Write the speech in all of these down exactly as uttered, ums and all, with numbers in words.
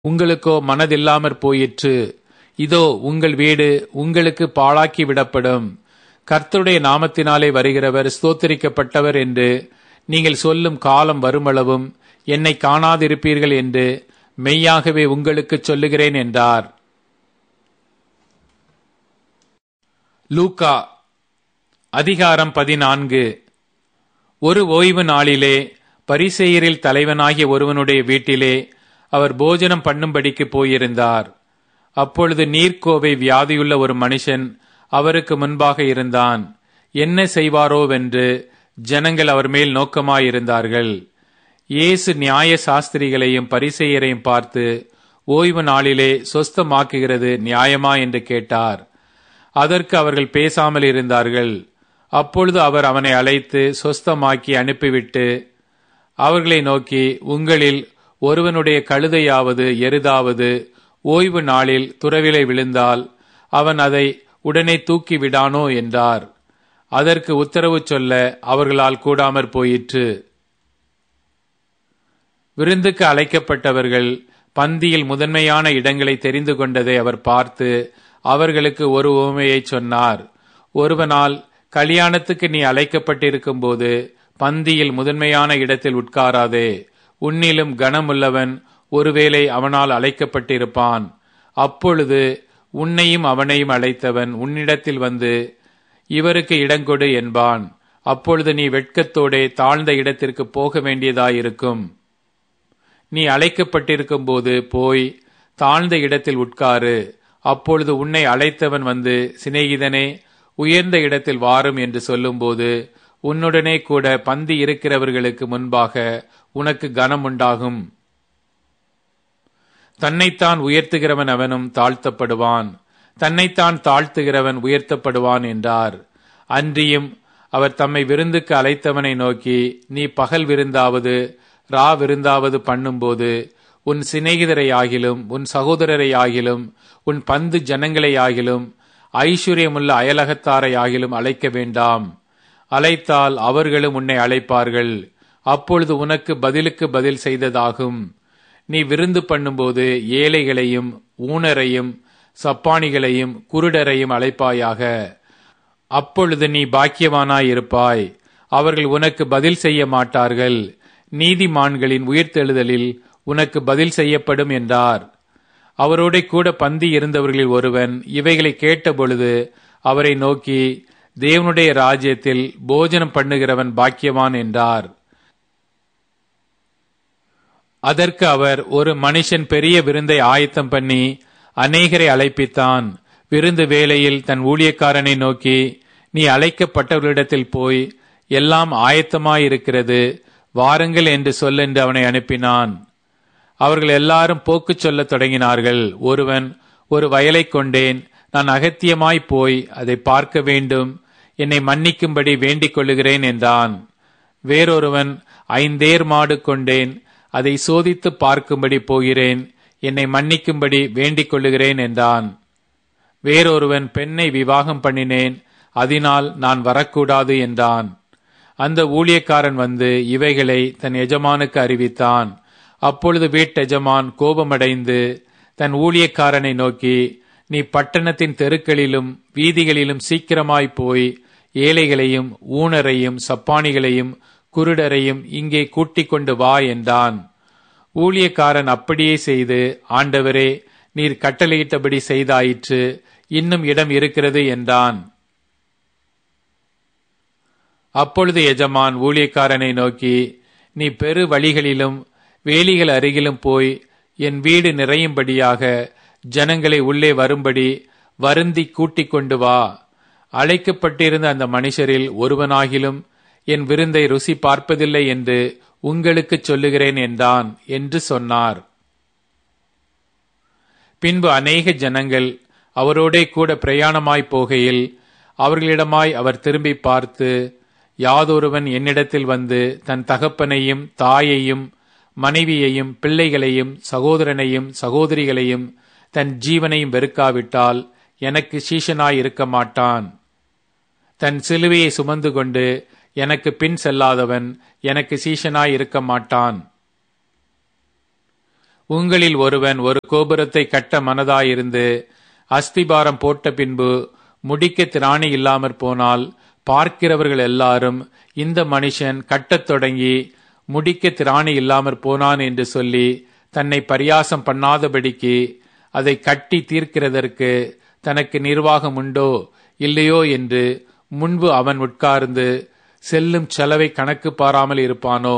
உங்களுக்கோ மனதில்லாமற் போயிற்று. இதோ உங்கள் வீடு உங்களுக்கு பாழாக்கி விடப்படும். கர்த்தருடைய நாமத்தினாலே வருகிறவர் ஸ்தோத்திரிக்கப்பட்டவர் என்று நீங்கள் சொல்லும் காலம் வருமளவும் என்னை காணாதிருப்பீர்கள் என்று மெய்யாகவே உங்களுக்கு சொல்லுகிறேன் என்றார். லூக்கா அதிகாரம் பதினான்கு. ஒரு ஓய்வு நாளிலே பரிசேயரில் தலைவனாகிய ஒருவனுடைய வீட்டிலே அவர் போஜனம் பண்ணும்படிக்கு போயிருந்தார். அப்பொழுது நீர்க்கோவை வியாதியுள்ள ஒரு மனுஷன் அவருக்கு முன்பாக இருந்தான். என்ன செய்வாரோவென்று ஜனங்கள் அவர் மேல் நோக்கமாயிருந்தார்கள். இயேசு நியாய சாஸ்திரிகளையும் பரிசேயரையும் பார்த்து, ஓய்வு நாளிலே சொஸ்தமாக்குகிறது நியாயமா என்று கேட்டார். அதற்கு அவர்கள் பேசாமல் இருந்தார்கள். அப்பொழுது அவர் அவனை அழைத்து சொஸ்தமாக்கி அனுப்பிவிட்டு அவர்களை நோக்கி, உங்களில் ஒருவனுடைய கழுதையாவது எருதாவது ஓய்வு நாளில் துறவிலே விழுந்தால் அவன் அதை உடனே தூக்கி விடானோ என்றார். அதற்கு உத்தரவு சொல்ல அவர்களால் கூடாமற் போயிற்று. விருந்துக்கு அழைக்கப்பட்டவர்கள் பந்தியில் முதன்மையான இடங்களை தெரிந்து கொண்டதை அவர் பார்த்து அவர்களுக்கு ஒரு உவமையை சொன்னார். ஒருவனால் கல்யாணத்துக்கு நீ அழைக்கப்பட்டிருக்கும் போது பந்தியில் முதன்மையான இடத்தில் உட்காராதே. உன்னிலும் கனமுள்ளவன் ஒருவேளை அவனால் அழைக்கப்பட்டிருப்பான். அப்பொழுது உன்னையும் அவனையும் அழைத்தவன் உன்னிடத்தில் வந்து இவருக்கு இடங்கொடு என்பான். அப்பொழுது நீ வெட்கத்தோடே தாழ்ந்த இடத்திற்கு போக வேண்டியதாயிருக்கும். நீ அழைக்கப்பட்டிருக்கும் போது போய் தாழ்ந்த இடத்தில் உட்காரு. அப்பொழுது உன்னை அழைத்தவன் வந்து, சிநேகிதனே, உயர்ந்த இடத்தில் வாரும் என்று சொல்லும்போது உன்னுடனே கூட பந்தி இருக்கிறவர்களுக்கு முன்பாக உனக்கு கனம் உண்டாகும். தன்னைத்தான் உயர்த்துகிறவன் அவனும் தாழ்த்தப்படுவான், தன்னைத்தான் தாழ்த்துகிறவன் உயர்த்தப்படுவான் என்றார். அன்றியும் அவர் தம்மை விருந்துக்கு அழைத்தவனை நோக்கி, நீ பகல் விருந்தாவது ரா விருந்தாவது பண்ணும்போது உன் சிநேகிதரை ஆகிலும் உன் சகோதரரை ஆகிலும் உன் பந்து ஜனங்களை ஆகிலும் ஐஸ்வர்யமுள்ள அயலகத்தாரை ஆகிலும் அழைக்க வேண்டாம். அழைத்தால் அவர்களும் உன்னை அழைப்பார்கள். அப்பொழுது உனக்கு பதிலுக்கு பதில் செய்ததாகும். நீ விருந்து பண்ணும்போது ஏழைகளையும் ஊனரையும் சப்பானிகளையும் குருடரையும் அழைப்பாயாக. அப்பொழுது நீ பாக்கியவானாயிருப்பாய். அவர்கள் உனக்கு பதில் செய்ய மாட்டார்கள். நீதிமான்களின் உயிர்த்தெழுதலில் உனக்கு பதில் செய்யப்படும் என்றார். அவரோட கூட பந்தி இருந்தவர்களில் ஒருவன் இவைகளை கேட்டபொழுது அவரை நோக்கி, தேவனுடைய ராஜ்யத்தில் போஜனம் பண்ணுகிறவன் பாக்கியவான் என்றார். அதற்கு அவர், ஒரு மனுஷன் பெரிய விருந்தை ஆயத்தம் பண்ணி அநேகரை அழைப்பித்தான். விருந்து வேளையில் தன் ஊழியக்காரனை நோக்கி, நீ அழைக்கப்பட்டவர்களிடத்தில் போய் எல்லாம் ஆயத்தமாயிருக்கிறது, வாருங்கள் என்று சொல்லென்று அவனை அனுப்பினான். அவர்கள் எல்லாரும் போக்கு சொல்ல தொடங்கினார்கள். ஒருவன், ஒரு வயலை கொண்டேன், நான் அகத்தியமாய் போய் அதை பார்க்க வேண்டும், என்னை மன்னிக்கும்படி வேண்டிக் கொள்ளுகிறேன் என்றான். வேறொருவன், ஐந்தேர் மாடு கொண்டேன், அதை சோதித்து பார்க்கும்படி போகிறேன், என்னை மன்னிக்கும்படி வேண்டிக் கொள்ளுகிறேன் என்றான். வேறொருவன், பெண்ணை விவாகம் பண்ணினேன், அதனால் நான் வரக்கூடாது என்றான். அந்த ஊழியக்காரன் வந்து இவைகளை தன் எஜமானுக்கு அறிவித்தான். அப்பொழுது வீட்டெஜமான் கோபமடைந்து தன் ஊழியக்காரனை நோக்கி, நீ பட்டணத்தின் தெருக்களிலும் வீதிகளிலும் சீக்கிரமாய் போய் ஏழைகளையும் ஊனரையும் சப்பானிகளையும் குருடரையும் இங்கே கூட்டிக் கொண்டு வா என்றான். ஊழியக்காரன் அப்படியே செய்து, ஆண்டவரே, நீர் கட்டளையிட்டபடி செய்தாயிற்று, இன்னும் இடம் இருக்கிறது என்றான். அப்பொழுது எஜமான் ஊழியக்காரனை நோக்கி, நீ பெரு வழிகளிலும் வேலிகள் அருகிலும் போய் என் வீடு நிறையும்படியாக ஜனங்களை உள்ளே வரும்படி வருந்தி கூட்டிக் கொண்டு வா. அழைக்கப்பட்டிருந்த அந்த மனுஷரில் ஒருவனாகிலும் என் விருந்தை ருசி பார்ப்பதில்லை என்று உங்களுக்கு சொல்லுகிறேன் என்றான் என்று சொன்னார். பின்பு அநேக ஜனங்கள் அவரோடே கூட பிரயாணமாய் போகையில் அவர்களிடமாய் அவர் திரும்பி பார்த்து, யாதொருவன் என்னிடத்தில் வந்து தன் தகப்பனையும் தாயையும் மனைவியையும் பிள்ளைகளையும் சகோதரனையும் சகோதரிகளையும் தன் ஜீவனையும் வெறுக்காவிட்டால் எனக்கு சீஷனாய் இருக்க மாட்டான். தன் சிலுவையை சுமந்து கொண்டு எனக்கு பின் செல்லாதவன் எனக்கு சீஷனாய் இருக்க மாட்டான். உங்களில் ஒருவன் ஒரு கோபுரத்தை கட்ட மனதாயிருந்து அஸ்திபாரம் போட்ட பின்பு முடிக்க திராணி இல்லாமற் போனால் பார்க்கிறவர்கள் எல்லாரும் இந்த மனுஷன் கட்டத் தொடங்கி முடிக்க திராணி இல்லாமற் போனான் என்று சொல்லி தன்னை பரியாசம் பண்ணாதபடிக்கு அதை கட்டி தீர்க்கிறதற்கு தனக்கு நிர்வாகம் உண்டோ இல்லையோ என்று முன்பு அவன் உட்கார்ந்து செல்லும் செலவை கணக்கு பாராமல் இருப்பானோ?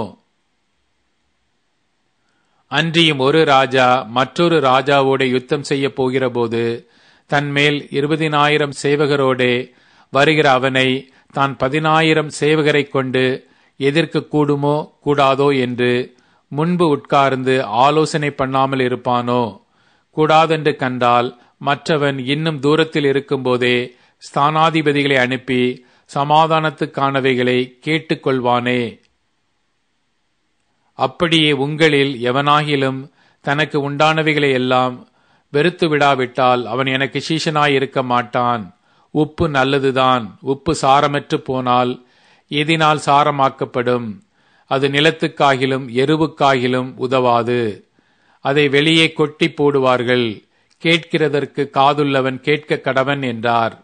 அன்றியும் ஒரு ராஜா மற்றொரு ராஜாவோட யுத்தம் செய்ய போகிற போது தன்மேல் இருபதினாயிரம் சேவகரோடே வருகிற அவனை தான் பதினாயிரம் சேவகரை கொண்டு எதிர்க்க கூடுமோ கூடாதோ என்று முன்பு உட்கார்ந்து ஆலோசனை பண்ணாமல் இருப்பானோ? கூடாதென்று கண்டால் மற்றவன் இன்னும் தூரத்தில் இருக்கும்போதே ஸ்தானாதிபதிகளை அனுப்பி சமாதானத்துக்கானவைகளை கேட்டுக்கொள்வானே. அப்படியே உங்களில் எவனாகிலும் தனக்கு உண்டானவைகளை எல்லாம் வெறுத்து விடாவிட்டால் அவன் எனக்கு சீஷனாய் இருக்க மாட்டான். உப்பு நல்லதுதான், உப்பு சாரமற்று போனால் எதினால் சாரமாக்கப்படும்? அது நிலத்துக்காகிலும் எருவுக்காகிலும் உதவாது. அதை வெளியே கொட்டி போடுவார்கள். கேட்கிறதற்கு காதுள்ளவன் கேட்க கடவன் என்றார்.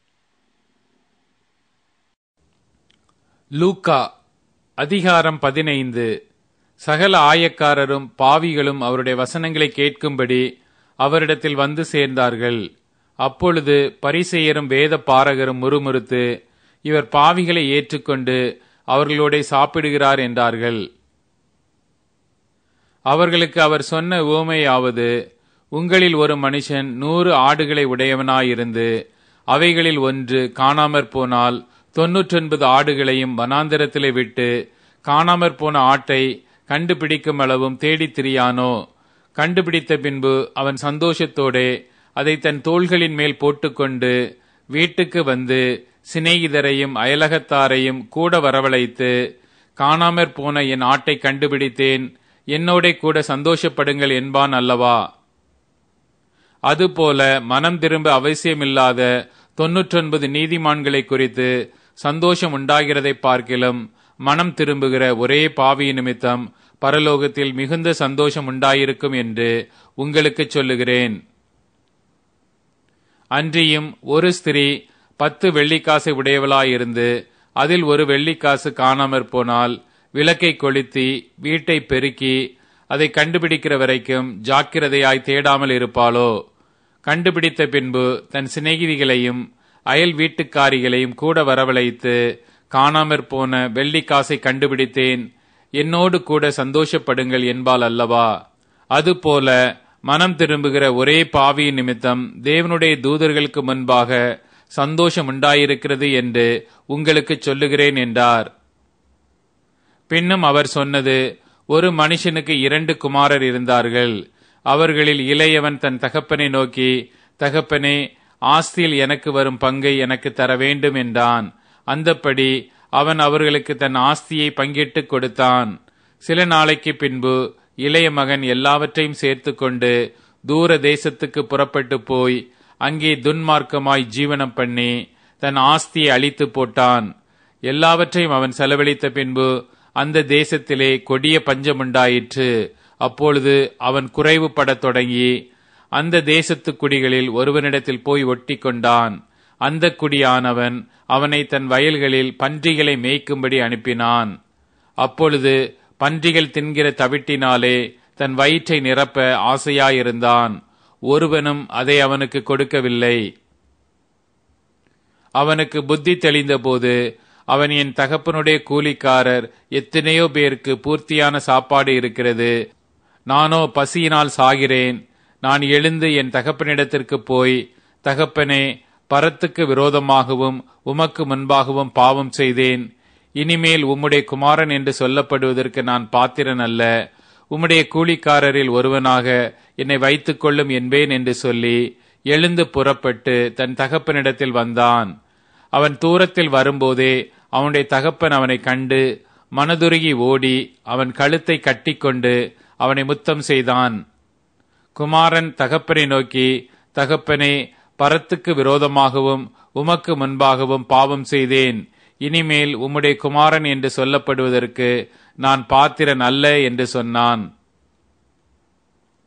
லூக்கா அதிகாரம் பதினைந்து. சகல ஆயக்காரரும் பாவிகளும் அவருடைய வசனங்களை கேட்கும்படி அவரிடத்தில் வந்து சேர்ந்தார்கள். அப்பொழுது பரிசேயரும் வேத பாரகரும் முறுமுறுத்து, இவர் பாவிகளை ஏற்றுக்கொண்டு அவர்களோட சாப்பிடுகிறார் என்றார்கள். அவர்களுக்கு அவர் சொன்ன உவமையாவது, உங்களில் ஒரு மனுஷன் நூறு ஆடுகளை உடையவனாயிருந்து அவைகளில் ஒன்று காணாமற் போனால் தொன்னூற்றொன்பது ஆடுகளையும் வனாந்தரத்திலே விட்டு காணாமற் போன ஆட்டை கண்டுபிடிக்கும் அளவும் தேடித் திரியானோ? கண்டுபிடித்த பின்பு அவன் சந்தோஷத்தோடே அதை தன் தோள்களின் மேல் போட்டுக்கொண்டு வீட்டுக்கு வந்து சிநேகிதரையும் அயலகத்தாரையும் கூட வரவழைத்து, காணாமற் போன என் ஆட்டை கண்டுபிடித்தேன், என்னோட கூட சந்தோஷப்படுங்கள் என்பான் அல்லவா? அதுபோல மனம் திரும்ப அவசியமில்லாத தொன்னூற்றொன்பது நீதிமான்களை குறித்து சந்தோஷம் உண்டாகிறதை பார்க்கிலும் மனம் திரும்புகிற ஒரே பாவி நிமித்தம் பரலோகத்தில் மிகுந்த சந்தோஷம் உண்டாயிருக்கும் என்று உங்களுக்கு சொல்லுகிறேன். அன்றியும் ஒரு ஸ்திரீ பத்து வெள்ளிக்காசை உடையவளாயிருந்து அதில் ஒரு வெள்ளிக்காசு காணாமற் போனால் விளக்கை கொளுத்தி வீட்டை பெருக்கி அதை கண்டுபிடிக்கிற வரைக்கும் ஜாக்கிரதையாய் தேடாமல் இருப்பாளோ? கண்டுபிடித்த பின்பு தன் சிநேகிதிகளையும் அயல் வீட்டுக்காரிகளையும் கூட வரவழைத்து, காணாமற் போன வெள்ளிக்காசை கண்டுபிடித்தேன், என்னோடு கூட சந்தோஷப்படுங்கள் என்பாள் அல்லவா? அதுபோல மனம் திரும்புகிற ஒரே பாவியின் நிமித்தம் தேவனுடைய தூதர்களுக்கு முன்பாக சந்தோஷம் உண்டாயிருக்கிறது என்று உங்களுக்கு சொல்லுகிறேன் என்றார். பின்னும் அவர் சொன்னது, ஒரு மனுஷனுக்கு இரண்டு குமாரர் இருந்தார்கள். அவர்களில் இளையவன் தன் தகப்பனை நோக்கி, தகப்பனே, ஆஸ்தியில் எனக்கு வரும் பங்கை எனக்கு தர வேண்டும் என்றான். அந்தப்படி அவன் அவர்களுக்கு தன் ஆஸ்தியை பங்கிட்டு கொடுத்தான். சில நாளைக்கு பின்பு இளைய மகன் எல்லாவற்றையும் சேர்த்து கொண்டு தூர தேசத்துக்கு புறப்பட்டு போய் அங்கே துன்மார்க்கமாய் ஜீவனம் பண்ணி தன் ஆஸ்தியை அழித்து போட்டான். எல்லாவற்றையும் அவன் செலவழித்த பின்பு அந்த தேசத்திலே கொடிய பஞ்சமுண்டாயிற்று. அப்பொழுது அவன் குறைவுபடத் தொடங்கி அந்த தேசத்து குடிகளில் ஒருவனிடத்தில் போய் ஒட்டி கொண்டான். அந்த குடியானவன் அவனை தன் வயல்களில் பன்றிகளை மேய்க்கும்படி அனுப்பினான். அப்பொழுது பன்றிகள் தின்கிற தவிட்டினாலே தன் வயிற்றை நிரப்ப ஆசையாயிருந்தான். ஒருவனும் அதை அவனுக்கு கொடுக்கவில்லை. அவனுக்கு புத்தி தெளிந்த போது அவன், என் தகப்பனுடைய கூலிக்காரர் எத்தனையோ பேருக்கு பூர்த்தியான சாப்பாடு இருக்கிறது, நானோ பசியினால் சாகிறேன். நான் எழுந்து என் தகப்பனிடத்திற்கு போய், தகப்பனே, பரத்துக்கு விரோதமாகவும் உமக்கு முன்பாகவும் பாவம் செய்தேன். இனிமேல் உம்முடைய குமாரன் என்று சொல்லப்படுவதற்கு நான் பாத்திரன் அல்ல. உம்முடைய கூலிக்காரரில் ஒருவனாக என்னை வைத்துக் கொள்ளும் என்பேன் என்று சொல்லி எழுந்து புறப்பட்டு தன் தகப்பனிடத்தில் வந்தான். அவன் தூரத்தில் வரும்போதே அவனுடைய தகப்பன் அவனை கண்டு மனதுருகி ஓடி அவன் கழுத்தை கட்டிக்கொண்டு அவனை முத்தம் செய்தான். குமாரன் தகப்பனை நோக்கி, தகப்பனே, பரத்துக்கு விரோதமாகவும் உமக்கு முன்பாகவும் பாவம் செய்தேன். இனிமேல் உம்முடைய குமாரன் என்று சொல்லப்படுவதற்கு நான் பாத்திரன் அல்ல என்று சொன்னான்.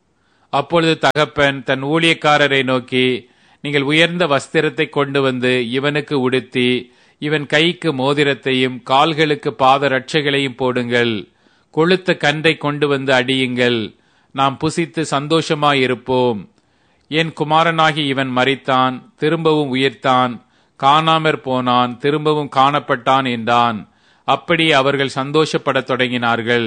அப்பொழுது தகப்பன் தன் ஊழியக்காரரை நோக்கி, நீங்கள் உயர்ந்த வஸ்திரத்தை கொண்டு வந்து இவனுக்கு உடுத்தி, இவன் கைக்கு மோதிரத்தையும் கால்களுக்கு பாத ரட்சைகளையும் போடுங்கள். கொழுத்த கன்றை கொண்டு வந்து அடியுங்கள். நாம் புசித்து சந்தோஷமாயிருப்போம். என் குமாரனாகி இவன் மரித்தான், திரும்பவும் உயிர்த்தான், காணாமற் போனான், திரும்பவும் காணப்பட்டான் என்றான். அப்படி அவர்கள் சந்தோஷப்படத் தொடங்கினார்கள்.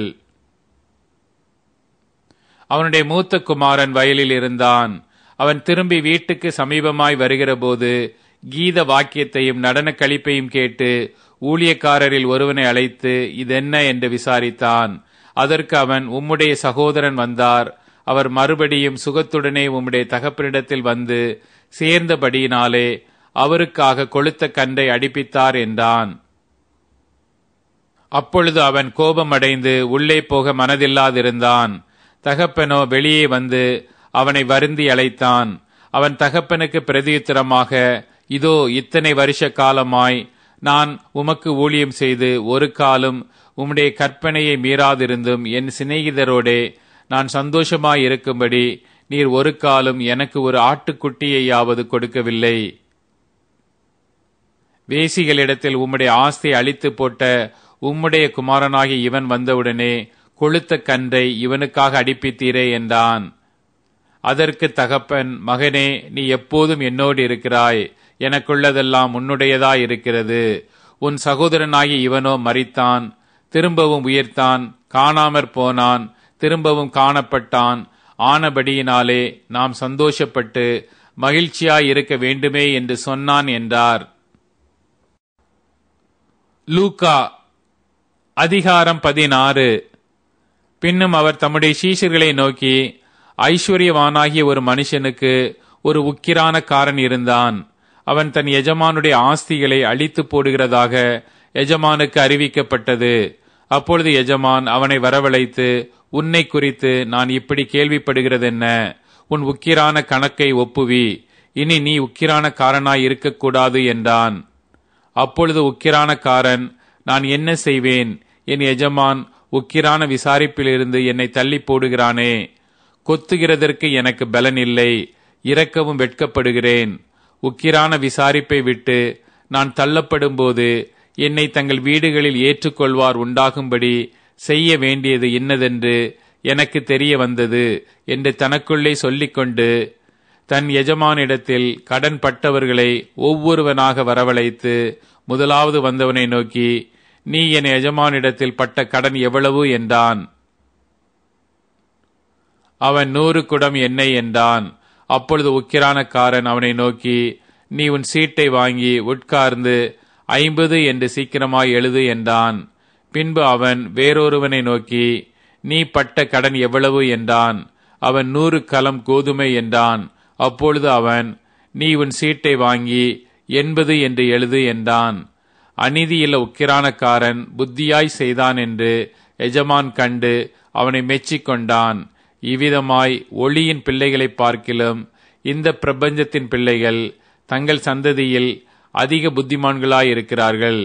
அவனுடைய மூத்த குமாரன் வயலில் இருந்தான். அவன் திரும்பி வீட்டுக்கு சமீபமாய் வருகிறபோது கீத வாக்கியத்தையும் நடன களிப்பையும் கேட்டு ஊழியக்காரரில் ஒருவனை அழைத்து இதென்ன என்று விசாரித்தான். அதற்கு அவன், உம்முடைய சகோதரன் வந்தார். அவர் மறுபடியும் சுகத்துடனே உம்முடைய தகப்பனிடத்தில் வந்து சேர்ந்தபடியினாலே அவருக்காக கொழுத்த கன்றை அடிப்பித்தார் என்றான். அப்பொழுது அவன் கோபமடைந்து உள்ளே போக மனதில்லாதிருந்தான். தகப்பனோ வெளியே வந்து அவனை வருந்தி அழைத்தான். அவன் தகப்பனுக்கு பிரதியுத்தரமாக, இதோ இத்தனை வருஷ காலமாய் நான் உமக்கு ஊழியம் செய்து ஒரு காலம் உம்முடைய கற்பனையை மீறாதிருந்தும் என் சிநேகிதரோடே நான் சந்தோஷமாயிருக்கும்படி நீர் ஒரு காலம் எனக்கு ஒரு ஆட்டுக்குட்டியையாவது கொடுக்கவில்லை. வேசிகளிடத்தில் உம்முடைய ஆஸ்தி அழித்து போட்ட உம்முடைய குமாரனாகி இவன் வந்தவுடனே கொழுத்த கன்றை இவனுக்காக அடிப்பித்தீரே என்றான். அதற்கு தகப்பன், மகனே, நீ எப்போதும் என்னோடு இருக்கிறாய். எனக்குள்ளதெல்லாம் உன்னுடையதாய் இருக்கிறது. உன் சகோதரனாகி இவனோ மரித்தான், திரும்பவும் உயிர்த்தான், காணாமற் போனான், திரும்பவும் காணப்பட்டான். ஆனபடியினாலே நாம் சந்தோஷப்பட்டு மகிழ்ச்சியாய் இருக்க வேண்டுமே என்று சொன்னான் என்றார். லூக்கா அதிகாரம் பதினாறு. பின்னும் அவர் தம்முடைய சீஷர்களை நோக்கி, ஐஸ்வர்யவானாகிய ஒரு மனுஷனுக்கு ஒரு உக்கிரானக்காரன் இருந்தான். அவன் தன் எஜமானுடைய ஆஸ்திகளை அழித்து போடுகிறதாக எஜமானுக்கு அறிவிக்கப்பட்டது. அப்பொழுது எஜமான் அவனை வரவழைத்து, உன்னை குறித்து நான் இப்படி கேள்விப்படுகிறதென்ன? உன் உக்கிரான கணக்கை ஒப்புவி. இனி நீ உக்கிரானக்காரனாய் இருக்கக்கூடாது என்றான். அப்பொழுது உக்கிரானக்காரன், நான் என்ன செய்வேன்? என் எஜமான் உக்கிரான விசாரிப்பிலிருந்து என்னை தள்ளி போடுகிறானே. கொத்துகிறதற்கு எனக்கு பலன் இல்லை, இரக்கவும் வெட்கப்படுகிறேன். உக்கிரான விசாரிப்பை விட்டு நான் தள்ளப்படும் போது என்னை தங்கள் வீடுகளில் ஏற்றுக்கொள்வார் உண்டாகும்படி செய்ய வேண்டியது இன்னதென்று எனக்கு தெரிய வந்தது என்று தனக்குள்ளே சொல்லிக்கொண்டு தன் எஜமானிடத்தில் கடன் பட்டவர்களை ஒவ்வொருவனாக வரவழைத்து முதலாவது வந்தவனை நோக்கி, நீ என் எஜமானிடத்தில் பட்ட கடன் எவ்வளவு என்றான். அவன் நூறு குடம் எண்ணெய் என்றான். அப்பொழுது உக்கிரானக்காரன் அவனை நோக்கி, நீ உன் சீட்டை வாங்கி உட்கார்ந்து ஐம்பது என்று சீக்கிரமாய் எழுது என்றான். பின்பு அவன் வேறொருவனை நோக்கி, நீ பட்ட கடன் எவ்வளவு என்றான். அவன் நூறு கலம் கோதுமை என்றான். அப்பொழுது அவன், நீ உன் சீட்டை வாங்கி எண்பது என்று எழுது என்றான். அநீதியுள்ள உக்கிரானக்காரன் புத்தியாய் செய்தான் என்று எஜமான் கண்டு அவனை மெச்சிக்கொண்டான். இவ்விதமாய் ஒளியின் பிள்ளைகளை பார்க்கிலும் இந்த பிரபஞ்சத்தின் பிள்ளைகள் தங்கள் சந்ததியில் அதிக புத்திமான்களாயிருக்கிறார்கள்.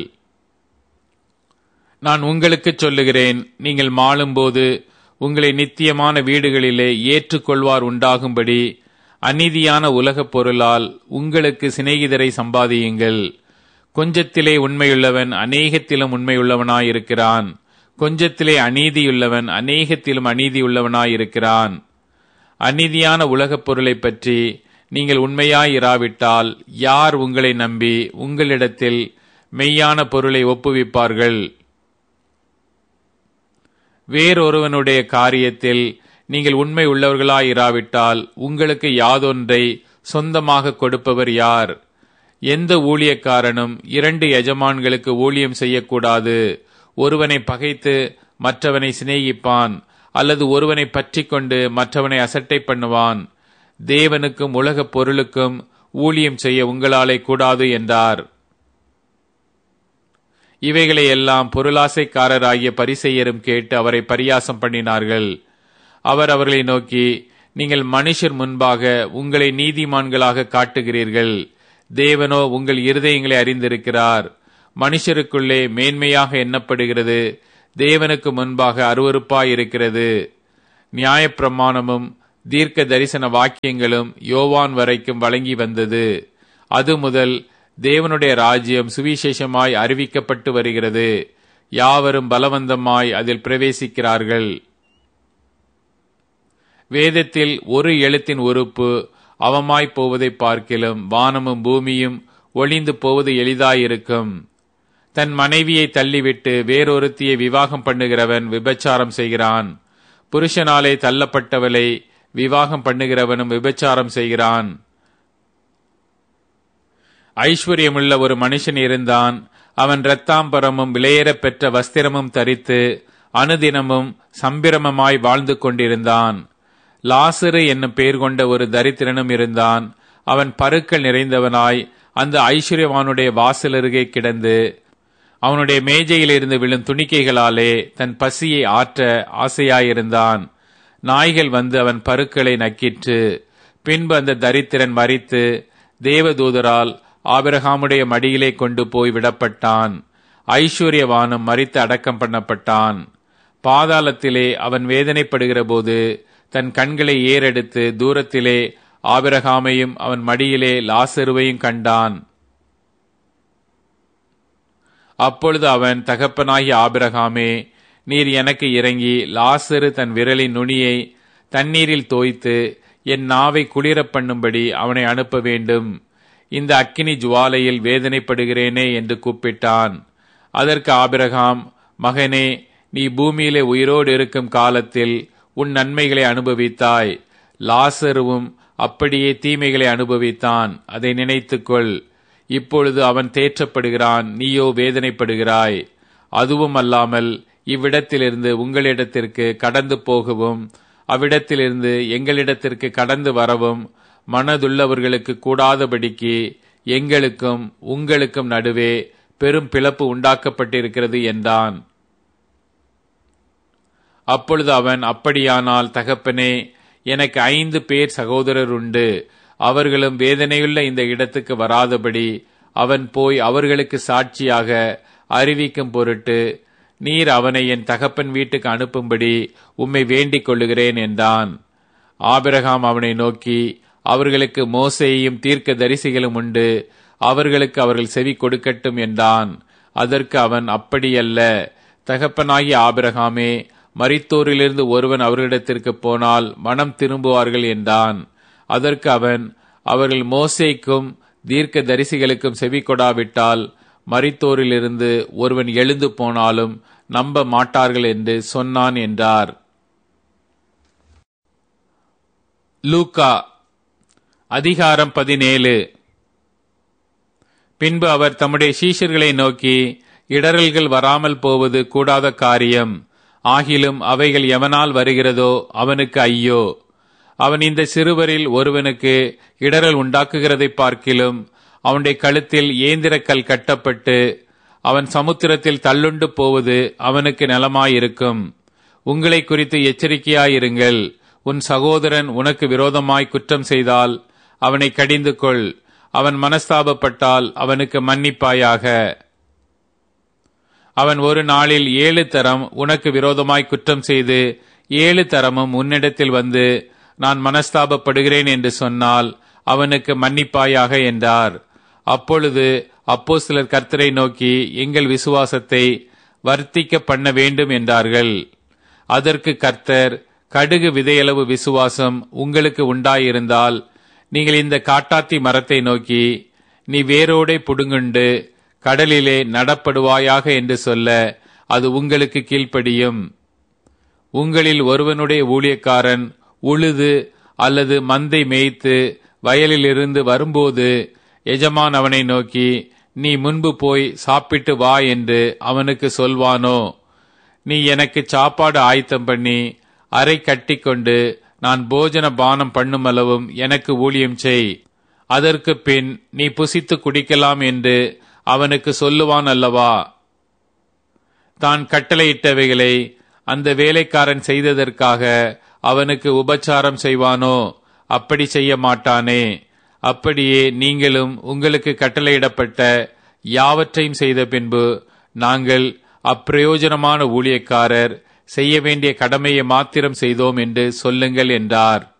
நான் உங்களுக்கு சொல்லுகிறேன், நீங்கள் மாளும்போது உங்களை நித்தியமான வீடுகளிலே ஏற்றுக்கொள்வார் உண்டாகும்படி அநீதியான உலகப் பொருளால் உங்களுக்கு சிநேகிதரை சம்பாதியுங்கள். கொஞ்சத்திலே உண்மையுள்ளவன் அநேகத்திலும் உண்மையுள்ளவனாயிருக்கிறான். கொஞ்சத்திலே அநீதியுள்ளவன் அநேகத்திலும் அநீதியுள்ளவனாயிருக்கிறான். அநீதியான உலகப் பொருளை பற்றி நீங்கள் உண்மையாயிராவிட்டால் யார் உங்களை நம்பி உங்களிடத்தில் மெய்யான பொருளை ஒப்புவிப்பார்கள்? வேறொருவனுடைய காரியத்தில் நீங்கள் உண்மை உள்ளவர்களாயிராவிட்டால் உங்களுக்கு யாதொன்றை சொந்தமாக கொடுப்பவர் யார்? எந்த ஊழியக்காரனும் இரண்டு எஜமான்களுக்கு ஊழியம் செய்யக்கூடாது. ஒருவனை பகைத்து மற்றவனை சிநேகிப்பான், அல்லது ஒருவனை பற்றி கொண்டு மற்றவனை அசட்டை பண்ணுவான். தேவனுக்கும் உலகப் பொருளுக்கும் ஊழியம் செய்ய உங்களாலே கூடாது என்றார். இவைகளை எல்லாம் பொருளாசைக்காரராகிய பரிசேயரும் கேட்டு அவரை பரியாசம் பண்ணினார்கள். அவர் அவர்களை நோக்கி, நீங்கள் மனுஷர் முன்பாக உங்களை நீதிமான்களாக காட்டுகிறீர்கள், தேவனோ உங்கள் இருதயங்களை அறிந்திருக்கிறார். மனுஷருக்குள்ளே மேன்மையாக எண்ணப்படுகிறது, தேவனுக்கு முன்பாக அருவருப்பாயிருக்கிறது. நியாயப்பிரமாணமும் தீர்க்க தரிசன வாக்கியங்களும் யோவான் வரைக்கும் வழங்கி வந்தது. அது முதல் தேவனுடைய ராஜ்யம் சுவிசேஷமாய் அறிவிக்கப்பட்டு வருகிறது. யாவரும் பலவந்தமாய் அதில் பிரவேசிக்கிறார்கள். வேதத்தில் ஒரு எழுத்தின் உறுப்பு அவமாய் போவதை பார்க்கிலும் வானமும் பூமியும் ஒளிந்து போவது எளிதாயிருக்கும். தன் மனைவியை தள்ளிவிட்டு வேறொருத்தியை விவாகம் பண்ணுகிறவன் விபச்சாரம் செய்கிறான். புருஷனாலே தள்ளப்பட்டவளை விவாகம் பண்ணுகிறவனும் விபச்சாரம் செய்கிறான். ஐஸ்வர்யமுள்ள ஒரு மனுஷன் இருந்தான். அவன் இரத்தாம்பரமும் விலையேறப் பெற்ற வஸ்திரமும் தரித்து அனுதினமும் சம்பிரமமாய் வாழ்ந்து கொண்டிருந்தான். லாசரு என்னும் பெயர் கொண்ட ஒரு தரித்திரனும் இருந்தான். அவன் பருக்கள் நிறைந்தவனாய் அந்த ஐஸ்வர்யவானுடைய வாசலருகே கிடந்து அவனுடைய மேஜையில் இருந்து விழும் துணிக்கைகளாலே தன் பசியை ஆற்ற ஆசையாயிருந்தான். நாய்கள் வந்து அவன் பருக்களை நக்கிற்று. பின்பு அந்த தரித்திரன் மரித்து தேவதூதரால் ஆபிரகாமுடைய மடியிலே கொண்டு போய் விடப்பட்டான். ஐஸ்வர்யவானும் மரித்து அடக்கம் பண்ணப்பட்டான். பாதாளத்திலே அவன் வேதனைப்படுகிற போது தன் கண்களை ஏறெடுத்து தூரத்திலே ஆபிரகாமையும் அவன் மடியிலே லாசருவையும் கண்டான். அப்பொழுது அவன், தகப்பனாகிய ஆபிரகாமே, நீர் எனக்கு இறங்கி லாசரு தன் விரலின் நுனியை தண்ணீரில் தோய்த்து என் நாவை குளிரப் பண்ணும்படி அவனை அனுப்ப வேண்டும். இந்த அக்கினி ஜுவாலையில் வேதனைப்படுகிறேனே என்று கூப்பிட்டான். அதற்கு ஆபிரகாம், மகனே, நீ பூமியிலே உயிரோடு இருக்கும் காலத்தில் உன் நன்மைகளை அனுபவித்தாய். லாசருவும் அப்படியே தீமைகளை அனுபவித்தான். அதை நினைத்துக்கொள். இப்பொழுது அவன் தேற்றப்படுகிறான், நீயோ வேதனைப்படுகிறாய். அதுவும் அல்லாமல் இவ்விடத்திலிருந்து உங்களிடத்திற்கு கடந்து போகவும் அவ்விடத்திலிருந்து எங்களிடத்திற்கு கடந்து வரவும் மனதுள்ளவர்களுக்கு கூடாதபடிக்கு எங்களுக்கும் உங்களுக்கும் நடுவே பெரும் பிளப்பு உண்டாக்கப்பட்டிருக்கிறது என்றான். அப்பொழுது அவன், அப்படியானால் தகப்பனே, எனக்கு ஐந்து பேர் சகோதரர் உண்டு. அவர்களும் வேதனையுள்ள இந்த இடத்துக்கு வராதபடி அவன் போய் அவர்களுக்கு சாட்சியாக அறிவிக்கும் பொருட்டு நீர் அவனை என் தகப்பன் வீட்டுக்கு அனுப்பும்படி உம்மை வேண்டிக் கொள்ளுகிறேன் என்றான். ஆபிரகாம் அவனை நோக்கி, அவர்களுக்கு மோசேயும் தீர்க்க தரிசிகளும் உண்டு, அவர்களுக்கு அவர்கள் செவி கொடுக்கட்டும் என்றான். அதற்கு அவன், அப்படியல்ல தகப்பனாகிய ஆபிரகாமே, மரித்தோரிலிருந்து ஒருவன் அவர்களிடத்திற்கு போனால் மனம் திரும்புவார்கள் என்றான். அதற்கு அவன், அவர்கள் மோசேக்கும் தீர்க்க தரிசிகளுக்கும் செவி கொடாவிட்டால் மரித்தோரிலிருந்து ஒருவன் எழுந்து போனாலும் நம்ப மாட்டார்கள் என்று சொன்னான் என்றார். லூக்கா அதிகாரம் பதினேழு. பின்பு அவர் தம்முடைய சீஷர்களை நோக்கி, இடறல்கள் வராமல் போவது கூடாத காரியம். ஆகிலும் அவைகள் எவனால் வருகிறதோ அவனுக்கு ஐயோ. அவன் இந்த சிறுவரில் ஒருவனுக்கு இடறல் உண்டாக்குகிறதை பார்க்கிலும் அவனுடைய கழுத்தில் ஏந்திரக்கல் கட்டப்பட்டு அவன் சமுத்திரத்தில் தள்ளுண்டு போவது அவனுக்கு நலமாயிருக்கும். உங்களை குறித்து எச்சரிக்கையாயிருங்கள். உன் சகோதரன் உனக்கு விரோதமாய் குற்றம் செய்தால் அவனை கடிந்து கொள். அவன் மனஸ்தாபப்பட்டால் அவனுக்கு மன்னிப்பாயாக. அவன் ஒரு நாளில் ஏழு தரம் உனக்கு விரோதமாய் குற்றம் செய்து ஏழு தரமும் உன்னிடத்தில் வந்து நான் மனஸ்தாபப்படுகிறேன் என்று சொன்னால் அவனுக்கு மன்னிப்பாயாக என்றார். அப்பொழுது அப்போஸ்தலர் கர்த்தரை நோக்கி, எங்கள் விசுவாசத்தை வர்த்திக்க பண்ண வேண்டும் என்றார்கள். அதற்கு கர்த்தர், கடுகு விதையளவு விசுவாசம் உங்களுக்கு உண்டாயிருந்தால் நீங்கள் இந்த காட்டாத்தி மரத்தை நோக்கி, நீ வேரோடே புடுங்குண்டு கடலிலே நடப்படுவாயாக என்று சொல்ல அது உங்களுக்கு கீழ்ப்படியும். உங்களில் ஒருவனுடைய ஊழியக்காரன் உழுது அல்லது மந்தை மேய்த்து வயலிலிருந்து வரும்போது எஜமான் அவனை நோக்கி, நீ முன்பு போய் சாப்பிட்டு வா என்று அவனுக்கு சொல்வானோ? நீ எனக்கு சாப்பாடு ஆயத்தம் பண்ணி அறை கட்டி கொண்டு நான் போஜன பானம் பண்ணுமளவும் எனக்கு ஊழியம் செய். அதற்கு பின் நீ புசித்து குடிக்கலாம் என்று அவனுக்கு சொல்லுவான் அல்லவா? தான் கட்டளையிட்டவைகளை அந்த வேலைக்காரன் செய்ததற்காக அவனுக்கு உபச்சாரம் செய்வானோ? அப்படி செய்ய மாட்டானே. அப்படியே நீங்களும் உங்களுக்கு கட்டளையிடப்பட்ட யாவற்றையும் செய்த பின்பு, நாங்கள் அப்பிரயோஜனமான ஊழியக்காரர், செய்ய வேண்டிய கடமையை மாத்திரம் செய்தோம் என்று சொல்லுங்கள் என்றார்.